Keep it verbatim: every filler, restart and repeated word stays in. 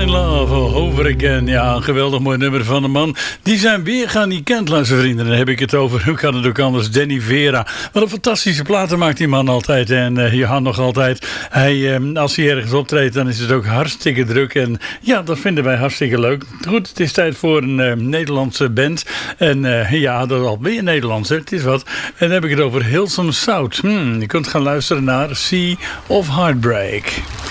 in Love Over Again. Ja, een geweldig mooi nummer van een man die zijn weerga niet kent, luister vrienden. Dan heb ik het over, hoe kan het ook anders, Danny Vera. Wat een fantastische platen maakt die man altijd. En uh, Johan nog altijd. Hij, uh, als hij ergens optreedt, dan is het ook hartstikke druk. En ja, dat vinden wij hartstikke leuk. Goed, het is tijd voor een uh, Nederlandse band. En uh, ja, dat is alweer Nederlands, hè. Het is wat. En dan heb ik het over Hillsome South. Hmm, je kunt gaan luisteren naar Sea of Heartbreak.